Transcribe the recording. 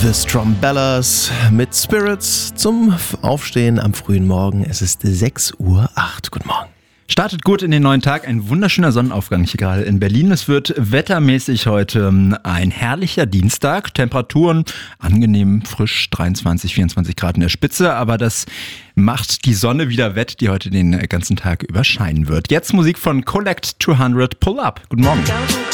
The Strombellas mit Spirits zum Aufstehen am frühen Morgen. Es ist 6:08 Uhr. Guten Morgen. Startet gut in den neuen Tag, ein wunderschöner Sonnenaufgang hier gerade in Berlin. Es wird wettermäßig heute ein herrlicher Dienstag. Temperaturen angenehm frisch, 23, 24 Grad in der Spitze. Aber das macht die Sonne wieder wett, die heute den ganzen Tag über scheinen wird. Jetzt Musik von Collect 200, Pull Up. Guten Morgen.